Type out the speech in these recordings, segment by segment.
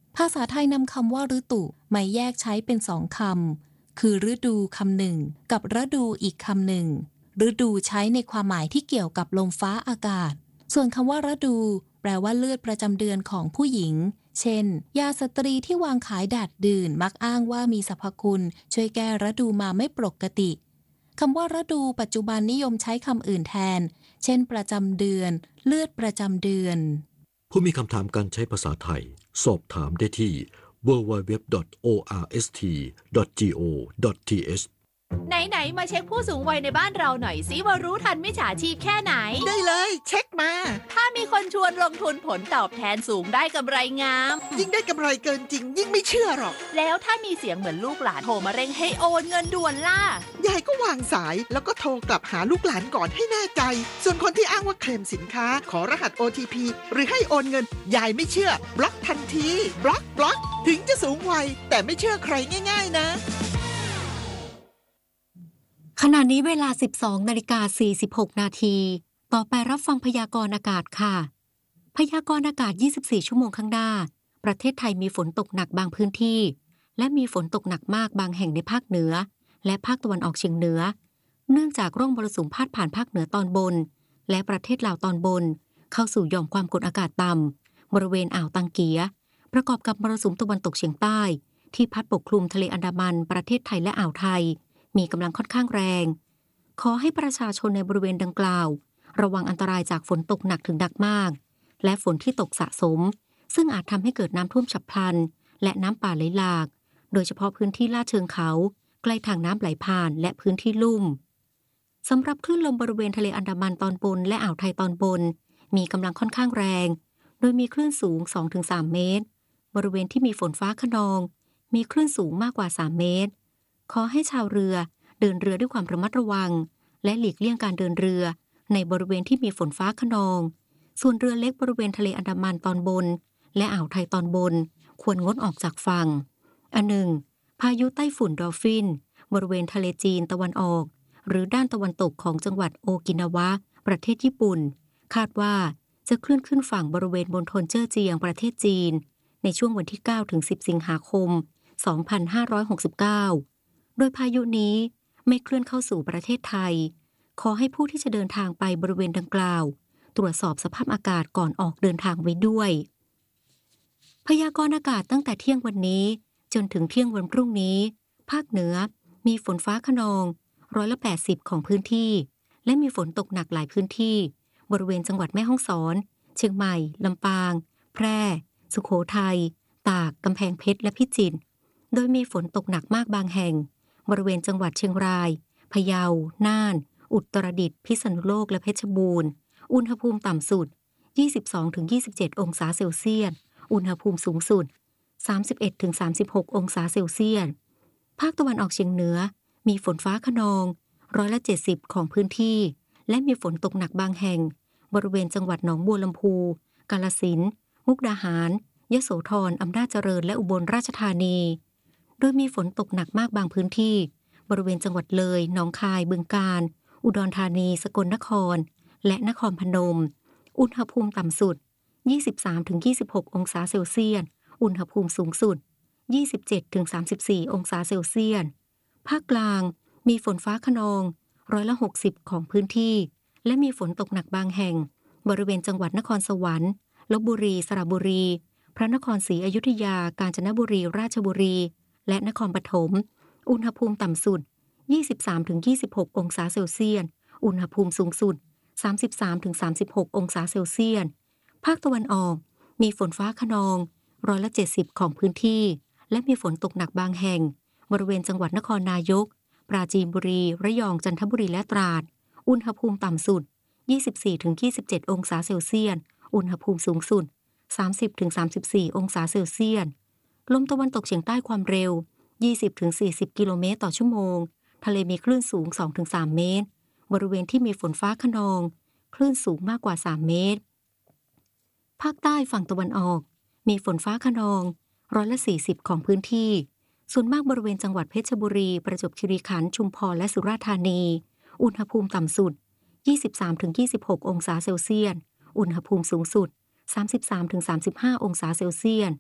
ภาษาไทยนำคำว่าฤตุมาแยกใช้เป็นสองคำคือฤดูคำหนึ่งกับฤดูอีกคำหนึ่งฤดูใช้ในความหมายที่เกี่ยวกับลมฟ้าอากาศส่วนคำว่าฤดูแปลว่าเลือดประจำเดือนของผู้หญิงเช่นยาสตรีที่วางขายดาดดื่นมักอ้างว่ามีสรรพคุณช่วยแก้ฤดูมาไม่ปกติคำว่าฤดูปัจจุบันนิยมใช้คำอื่นแทนเช่นประจำเดือนเลือดประจำเดือนผู้มีคำถามการใช้ภาษาไทยสอบถามได้ที่ www.orst.go.th ไหนมาเช็คผู้สูงวัยในบ้านเราหน่อยสิว่ารู้ทันมิจฉาชีพแค่ไหนได้เลยเช็คมาถ้ามีคนชวนลงทุนผลตอบแทนสูงได้กำไรงามยิ่งได้กำไรเกินจริงยิ่งไม่เชื่อหรอกแล้วถ้ามีเสียงเหมือนลูกหลานโทรมาเร่งให้โอนเงินด่วนล่ะยายก็วางสายแล้วก็โทรกลับหาลูกหลานก่อนให้แน่ใจส่วนคนที่อ้างว่าเคลมสินค้าขอรหัส OTP หรือให้โอนเงินยายไม่เชื่อบล็อกทันทีบล็อกถึงจะสูงวัยแต่ไม่เชื่อใครง่ายๆนะขณะนี้เวลา 12:46 นาทีต่อไปรับฟังพยากรณ์อากาศค่ะพยากรณ์อากาศ24ชั่วโมงข้างหน้าประเทศไทยมีฝนตกหนักบางพื้นที่และมีฝนตกหนักมากบางแห่งในภาคเหนือและภาคตะวันออกเฉียงเหนือเนื่องจากร่องมรสุมพาดผ่านภาคเหนือตอนบนและประเทศลาวตอนบนเข้าสู่หย่อมความกดอากาศต่ำบริเวณอ่าวตังเกียประกอบกับมรสุมตะวันตกเฉียงใต้ที่พัดปกคลุมทะเลอันดามันประเทศไทยและอ่าวไทยมีกำลังค่อนข้างแรงขอให้ประชาชนในบริเวณดังกล่าวระวังอันตรายจากฝนตกหนักถึงหนักมากและฝนที่ตกสะสมซึ่งอาจทำให้เกิดน้ำท่วมฉับพลันและน้ำป่าไหลหลากโดยเฉพาะพื้นที่ลาดเชิงเขาใกล้ทางน้ำไหลผ่านและพื้นที่ลุ่มสำหรับคลื่นลมบริเวณทะเลอันดามันตอนบนและอ่าวไทยตอนบนมีกำลังค่อนข้างแรงโดยมีคลื่นสูง 2-3 เมตรบริเวณที่มีฝนฟ้าคะนองมีคลื่นสูงมากกว่า3เมตรขอให้ชาวเรือเดินเรือด้วยความระมัดระวังและหลีกเลี่ยงการเดินเรือในบริเวณที่มีฝนฟ้าคะนองส่วนเรือเล็กบริเวณทะเลอันดามันตอนบนและอ่าวไทยตอนบนควรงดออกจากฝั่งอันหนึ่งพายุไต้ฝุ่นดอลฟินบริเวณทะเลจีนตะวันออกหรือด้านตะวันตกของจังหวัดโอกินาวะประเทศญี่ปุ่นคาดว่าจะเคลื่อนขึ้นฝั่งบริเวณมณฑลเจ้อเจียงประเทศจีนในช่วงวันที่ 9-10 สิงหาคม 2569 โดยพายุนี้ไม่เคลื่อนเข้าสู่ประเทศไทยขอให้ผู้ที่จะเดินทางไปบริเวณดังกล่าวตรวจสอบสภาพอากาศก่อนออกเดินทางไว้ด้วยพยากรณ์อากาศตั้งแต่เที่ยงวันนี้จนถึงเที่ยงวันพรุ่งนี้ภาคเหนือมีฝนฟ้าคะนอง80%ของพื้นที่และมีฝนตกหนักหลายพื้นที่บริเวณจังหวัดแม่ฮ่องสอนเชียงใหม่ลำปางแพร่สุโขทัยตากกำแพงเพชรและพิจิตรโดยมีฝนตกหนักมากบางแห่งบริเวณจังหวัดเชียงรายพะเยาน่านอุตรดิตถ์พิษณุโลกและเพชรบูรณ์อุณหภูมิต่ำสุด 22-27 องศาเซลเซียสอุณหภูมิสูงสุด 31-36 องศาเซลเซียสภาคตะวันออกเฉียงเหนือมีฝนฟ้าคะนอง70%ของพื้นที่และมีฝนตกหนักบางแห่งบริเวณจังหวัดหนองบัวลำพูกาฬสินธุ์มุกดาหารยโสธรอำนาจเจริญและอุบลราชธานีโดยมีฝนตกหนักมากบางพื้นที่บริเวณจังหวัดเลยหนองคายบึงกาฬอุดรธานีสกลนครและนครพนมอุณหภูมิต่ำสุด 23-26 องศาเซลเซียสอุณหภูมิสูงสุด 27-34 องศาเซลเซียสภาคกลางมีฝนฟ้าคะนอง60%ของพื้นที่และมีฝนตกหนักบางแห่งบริเวณจังหวัดนครสวรรค์ลพบุรีสระบุรีพระนครศรีอยุธยากาญจนบุรีราชบุรีและนครปฐมอุณหภูมิต่ำสุด 23-26 องศาเซลเซียสอุณหภูมิสูงสุด 33-36 องศาเซลเซียสภาคตะวันออกมีฝนฟ้าคะนอง70%ของพื้นที่และมีฝนตกหนักบางแห่งบริเวณจังหวัดนครนายกปราจีนบุรีระยองจันทบุรีและตราดอุณหภูมิต่ำสุด 24-27 องศาเซลเซียสอุณหภูมิสูงสุด 30-34 องศาเซลเซียสลมตะวันตกเฉียงใต้ความเร็ว 20-40 กิโลเมตรต่อชั่วโมงทะเลมีคลื่นสูง 2-3 เมตรบริเวณที่มีฝนฟ้าคะนองคลื่นสูงมากกว่า3เมตรภาคใต้ฝั่งตะวันออกมีฝนฟ้าคะนอง40%ของพื้นที่ส่วนมากบริเวณจังหวัดเพชรบุรีประจวบคีรีขันธ์ชุมพรและสุราษฎร์ธานีอุณหภูมิต่ำสุด 23-26 องศาเซลเซียสอุณหภูมิสูงสุด 33-35 องศาเซลเซียส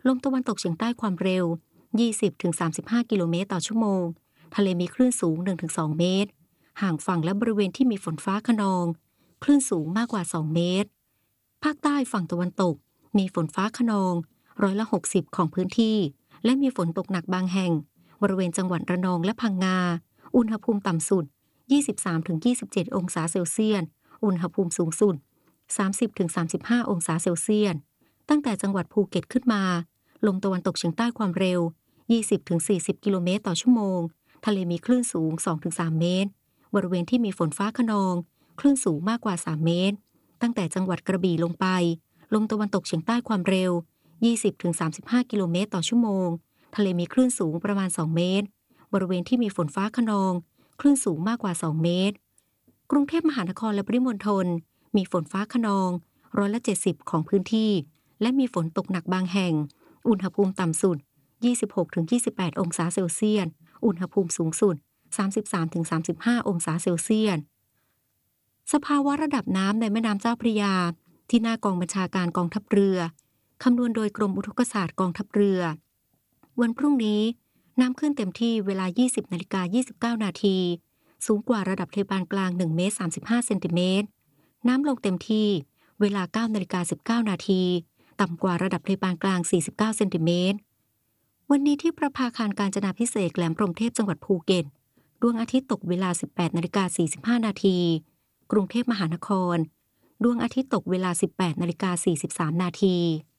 ลมตะวันตกเฉียงใต้ความเร็ว 20-35 กิโลเมตรต่อชั่วโมงทะเลมีคลื่นสูง 1-2 เมตรห่างฝั่งและบริเวณที่มีฝนฟ้าคะนองคลื่นสูงมากกว่า 2 เมตรภาคใต้ฝั่งตะวันตกมีฝนฟ้าคะนอง60%ของพื้นที่และมีฝนตกหนักบางแห่งบริเวณจังหวัดระนองและพังงาอุณหภูมิต่ำสุด 23-27 องศาเซลเซียสอุณหภูมิสูงสุด 30-35 องศาเซลเซียสตั้งแต่จังหวัดภูเก็ตขึ้นมาลมตะวันตกเฉียงใต้ความเร็ว 20-40 กิโลเมตรต่อชั่วโมงทะเลมีคลื่นสูง 2-3 เมตรบริเวณที่มีฝนฟ้าคะนองคลื่นสูงมากกว่า 3 เมตรตั้งแต่จังหวัดกระบี่ลงไปลมตะวันตกเฉียงใต้ความเร็ว 20-35 กิโลเมตรต่อชั่วโมงทะเลมีคลื่นสูงประมาณ 2 เมตรบริเวณที่มีฝนฟ้าคะนองคลื่นสูงมากกว่า 2 เมตรกรุงเทพมหานครและปริมณฑลมีฝนฟ้าคะนอง70%ของพื้นที่และมีฝนตกหนักบางแห่งอุณหภูมิต่ำสุด 26-28 องศาเซลเซียสอุณหภูมิสูงสุด 33-35 องศาเซลเซียสสภาวะระดับน้ำในแม่น้ำเจ้าพระยาที่หน้ากองบัญชาการกองทัพเรือคำนวณโดยกรมอุทกศาสตร์กองทัพเรือวันพรุ่งนี้น้ำขึ้นเต็มที่เวลา 20:29 นาทีสูงกว่าระดับทะเลปานกลาง1 เมตร 35 เซนติเมตรน้ำลงเต็มที่เวลา 9:19 นาทีต่ำกว่าระดับทะเลปานกลาง49 เซนติเมตรวันนี้ที่ประภาคารกาญจนาภิเษกแหลมพรหมเทพจังหวัดภูเก็ตดวงอาทิตย์ตกเวลา 18:45 นาทีกรุงเทพมหานครดวงอาทิตย์ตกเวลา 18:43 นาที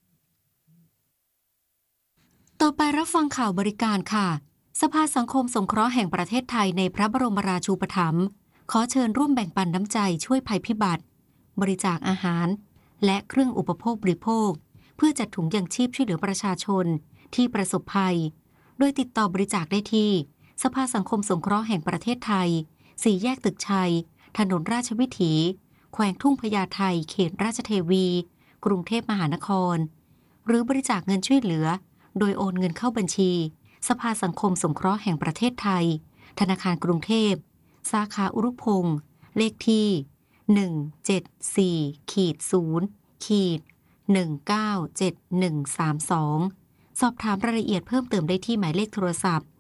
ต่อไปรับฟังข่าวบริการค่ะสภาสังคมสงเคราะห์แห่งประเทศไทยในพระบรมราชูปถัมภ์ขอเชิญร่วมแบ่งปันน้ำใจช่วยภัยพิบัติบริจาคอาหารและเครื่องอุปโภคบริโภคเพื่อจัดถุงยังชีพช่วยเหลือประชาชนที่ประสบภัยโดยติดต่อบริจาคได้ที่สภาสังคมสงเคราะห์แห่งประเทศไทย4 แยกตึกชัยถนนราชวิถีแขวงทุ่งพญาไทเขตราชเทวีกรุงเทพมหานครหรือบริจาคเงินช่วยเหลือโดยโอนเงินเข้าบัญชีสภาสังคมสงเคราะห์แห่งประเทศไทยธนาคารกรุงเทพสาขาอุรุพงษ์เลขที่174-0-197132สอบถามรายละเอียดเพิ่มเติมได้ที่หมายเลขโทรศัพท์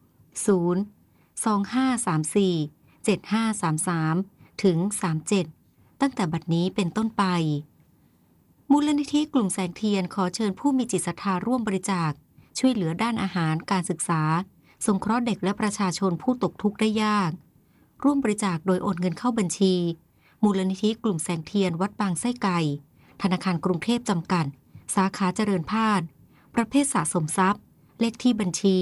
025347533ถึง37ตั้งแต่บัดนี้เป็นต้นไปมูลนิธิกลุ่มแสงเทียนขอเชิญผู้มีจิตศรัทธาร่วมบริจาคช่วยเหลือด้านอาหารการศึกษาสงเคราะห์เด็กและประชาชนผู้ตกทุกข์ได้ยากร่วมบริจาคโดยโอนเงินเข้าบัญชีมูลนิธิกลุ่มแสงเทียนวัดบางไส้ไก่ธนาคารกรุงเทพจำกัดสาขาเจริญพาดประเภทสะสมทรัพย์เลขที่บัญชี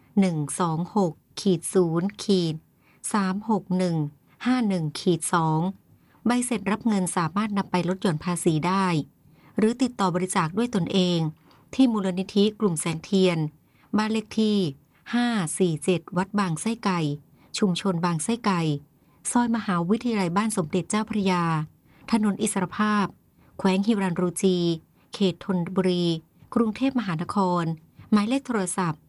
126-0-36151-2ใบเสร็จรับเงินสามารถนำไปลดหย่อนภาษีได้หรือติดต่อบริจาคด้วยตนเองที่มูลนิธิกลุ่มแสงเทียนบ้านเลขที่547วัดบางไส้ไก่ชุมชนบางไส้ไก่ซอยมหาวิทยาลัยบ้านสมเด็จเจ้าพระยาถนนอิสรภาพแขวงฮิรัญรูจีเขตธนบุรีกรุงเทพมหานครหมายเลขโทรศัพท์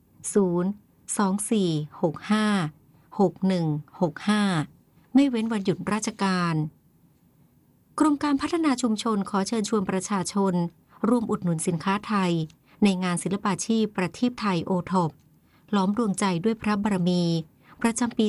024656165ไม่เว้นวันหยุดราชการกรมการพัฒนาชุมชนขอเชิญชวนประชาชนร่วมอุดหนุนสินค้าไทยในงานศิลปาชีพประทีปไทยโอท็อปล้อมดวงใจด้วยพระบารมีประจำปี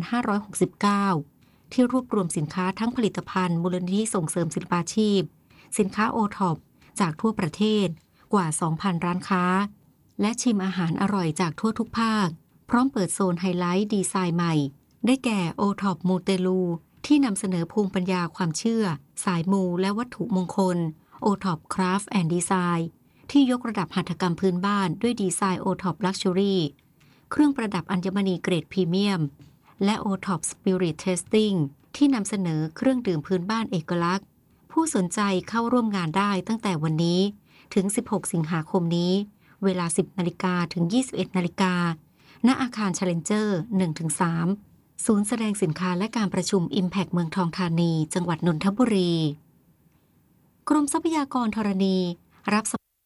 2569 ที่รวบรวมสินค้าทั้งผลิตภัณฑ์มูลนิธิส่งเสริมศิลปาชีพสินค้าโอท็อปจากทั่วประเทศกว่า 2,000 ร้านค้าและชิมอาหารอร่อยจากทั่วทุกภาคพร้อมเปิดโซนไฮไลท์ดีไซน์ใหม่ได้แก่โอท็อปมูเตลูที่นำเสนอภูมิปัญญาความเชื่อสายมูและวัตถุมงคลโอท็อปคราฟต์แอนด์ดีไซน์ที่ยกระดับหัตถกรรมพื้นบ้านด้วยดีไซน์โอท็อปลักชัวรี่เครื่องประดับอัญมณีเกรดพรีเมียมและโอท็อปสปิริตเทสติ้งที่นำเสนอเครื่องดื่มพื้นบ้านเอกลักษณ์ผู้สนใจเข้าร่วมงานได้ตั้งแต่วันนี้ถึง16 สิงหาคมนี้เวลา 10 นาฬิกาถึง 21 นาฬิกาณอาคาร Challenger 1-3 ศูนย์แสดงสินค้าและการประชุม Impact เมืองทองธานีจังหวัดนนทบุรีกรมทรัพยากรธรณีรั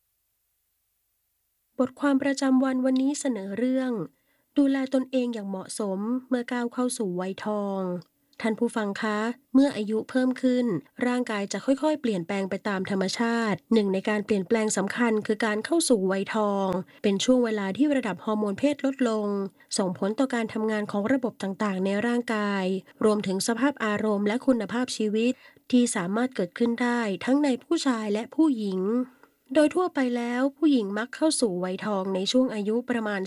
บบทความประจำวันนี้เสนอเรื่องดูแลตนเองอย่างเหมาะสมเมื่อก้าวเข้าสู่วัยทองท่านผู้ฟังคะ เมื่ออายุเพิ่มขึ้นร่างกายจะค่อยๆเปลี่ยนแปลงไปตามธรรมชาติหนึ่งในการเปลี่ยนแปลงสำคัญคือการเข้าสู่วัยทองเป็นช่วงเวลาที่ระดับฮอร์โมนเพศลดลงส่งผลต่อการทำงานของระบบต่างๆในร่างกายรวมถึงสภาพอารมณ์และคุณภาพชีวิตที่สามารถเกิดขึ้นได้ทั้งในผู้ชายและผู้หญิงโดยทั่วไปแล้วผู้หญิงมักเข้าสู่วัยทองในช่วงอายุประมาณ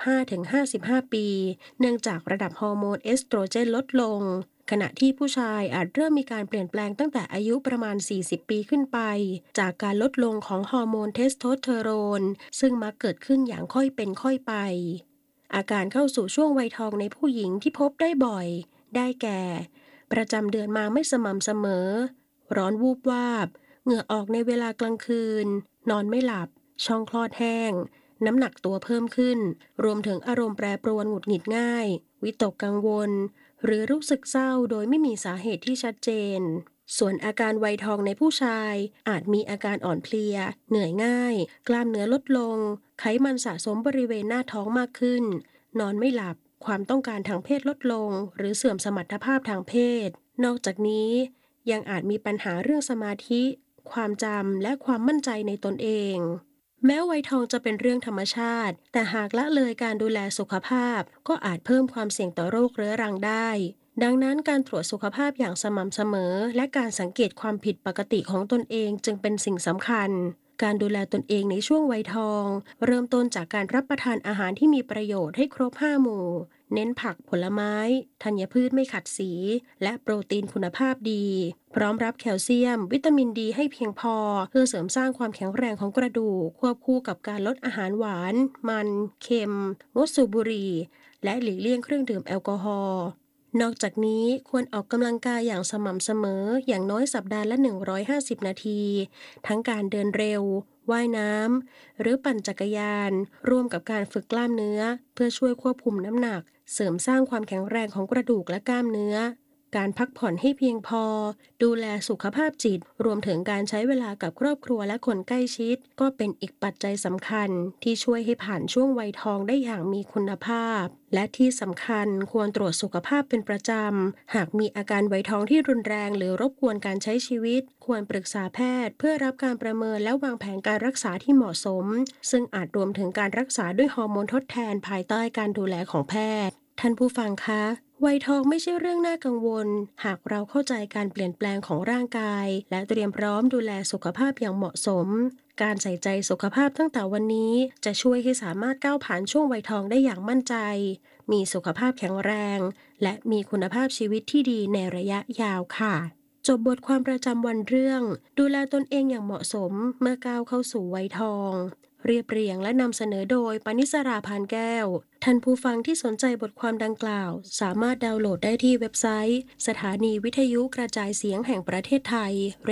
45-55 ปีเนื่องจากระดับฮอร์โมนเอสโตรเจนลดลงขณะที่ผู้ชายอาจเริ่มมีการเปลี่ยนแปลงตั้งแต่อายุประมาณ 40 ปีขึ้นไปจากการลดลงของฮอร์โมนเทสโทสเตอโรนซึ่งมักเกิดขึ้นอย่างค่อยเป็นค่อยไปอาการเข้าสู่ช่วงวัยทองในผู้หญิงที่พบได้บ่อยได้แก่ประจำเดือนมาไม่สม่ำเสมอร้อนวูบวาบเหงื่อออกในเวลากลางคืนนอนไม่หลับช่องคลอดแห้งน้ำหนักตัวเพิ่มขึ้นรวมถึงอารมณ์แปรปรวนหงุดหงิดง่ายวิตกกังวลหรือรู้สึกเศร้าโดยไม่มีสาเหตุที่ชัดเจนส่วนอาการวัยทองในผู้ชายอาจมีอาการอ่อนเพลียเหนื่อยง่ายกล้ามเนื้อลดลงไขมันสะสมบริเวณหน้าท้องมากขึ้นนอนไม่หลับความต้องการทางเพศลดลงหรือเสื่อมสมรรถภาพทางเพศนอกจากนี้ยังอาจมีปัญหาเรื่องสมาธิความจำและความมั่นใจในตนเองแม้วัยทองจะเป็นเรื่องธรรมชาติแต่หากละเลยการดูแลสุขภาพก็อาจเพิ่มความเสี่ยงต่อโรคเรื้อรังได้ดังนั้นการตรวจสุขภาพอย่างสม่ำเสมอและการสังเกตความผิดปกติของตนเองจึงเป็นสิ่งสำคัญการดูแลตนเองในช่วงวัยทองเริ่มต้นจากการรับประทานอาหารที่มีประโยชน์ให้ครบ5 หมู่เน้นผักผลไม้ธัญพืชไม่ขัดสีและโปรตีนคุณภาพดีพร้อมรับแคลเซียมวิตามินดีให้เพียงพอเพื่อเสริมสร้างความแข็งแรงของกระดูกควบคู่กับการลดอาหารหวานมันเค็มงดสูบบุหรี่และหลีกเลี่ยงเครื่องดื่มแอลกอฮอล์นอกจากนี้ควรออกกำลังกายอย่างสม่ำเสมออย่างน้อยสัปดาห์ละ150 นาทีทั้งการเดินเร็วว่ายน้ำหรือปั่นจักรยานร่วมกับการฝึกกล้ามเนื้อเพื่อช่วยควบคุมน้ำหนักเสริมสร้างความแข็งแรงของกระดูกและกล้ามเนื้อการพักผ่อนให้เพียงพอดูแลสุขภาพจิตรวมถึงการใช้เวลากับครอบครัวและคนใกล้ชิดก็เป็นอีกปัจจัยสำคัญที่ช่วยให้ผ่านช่วงวัยทองได้อย่างมีคุณภาพและที่สำคัญควรตรวจสุขภาพเป็นประจำหากมีอาการวัยทองที่รุนแรงหรือรบกวนการใช้ชีวิตควรปรึกษาแพทย์เพื่อรับการประเมินและวางแผนการรักษาที่เหมาะสมซึ่งอาจรวมถึงการรักษาด้วยฮอร์โมนทดแทนภายใต้การดูแลของแพทย์ท่านผู้ฟังคะวัยทองไม่ใช่เรื่องน่ากังวลหากเราเข้าใจการเปลี่ยนแปลงของร่างกายและเตรียมพร้อมดูแลสุขภาพอย่างเหมาะสมการใส่ใจสุขภาพตั้งแต่วันนี้จะช่วยให้สามารถก้าวผ่านช่วงวัยทองได้อย่างมั่นใจมีสุขภาพแข็งแรงและมีคุณภาพชีวิตที่ดีในระยะยาวค่ะจบบทความประจำวันเรื่องดูแลตนเองอย่างเหมาะสมเมื่อก้าวเข้าสู่วัยทองเรียบเรียงและนำเสนอโดยปณิสราพานแก้วท่านผู้ฟังที่สนใจบทความดังกล่าวสามารถดาวน์โหลดได้ที่เว็บไซต์สถานีวิทยุกระจายเสียงแห่งประเทศไทย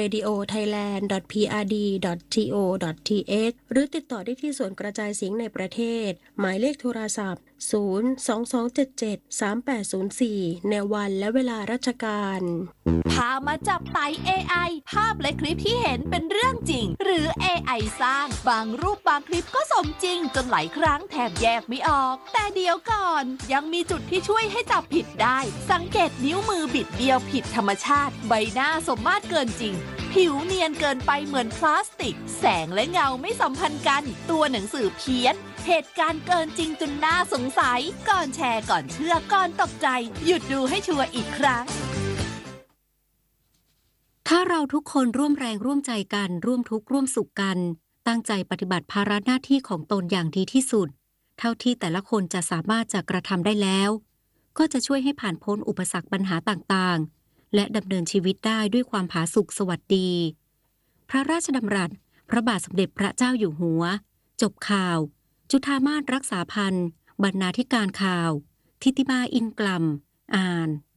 radiothailand.prd.go.th หรือติดต่อได้ที่ส่วนกระจายเสียงในประเทศหมายเลขโทรศัพท์022773804ในวันและเวลาราชการพามาจับไต่ AI ภาพและคลิปที่เห็นเป็นเรื่องจริงหรือ AI สร้างบางรูปบางคลิปก็สมจริงจนหลายครั้งแทบแยกไม่ออกแต่เดี๋ยวก่อนยังมีจุดที่ช่วยให้จับผิดได้สังเกตนิ้วมือบิดเบี้ยวผิดธรรมชาติใบหน้าสมมาตรเกินจริงผิวเนียนเกินไปเหมือนพลาสติกแสงและเงาไม่สัมพันธ์กันตัวหนังสือเพี้ยนเหตุการณ์เกินจริงจนน่าสงสัยก่อนแชร์ก่อนเชื่อก่อนตกใจหยุดดูให้ชัวร์อีกครั้งถ้าเราทุกคนร่วมแรงร่วมใจกันร่วมทุกข์ร่วมสุขกันตั้งใจปฏิบัติภาระหน้าที่ของตนอย่างดีที่สุดเท่าที่แต่ละคนจะสามารถจะกระทำได้แล้วก็จะช่วยให้ผ่านพ้นอุปสรรคปัญหาต่างๆและดำเนินชีวิตได้ด้วยความผาสุกสวัสดีพระราชดำรัสพระบาทสมเด็จพระเจ้าอยู่หัวจบข่าวจุฑามาสรักษาพันธ์บรรณาธิการข่าวทิติมาอินกลัมอ่าน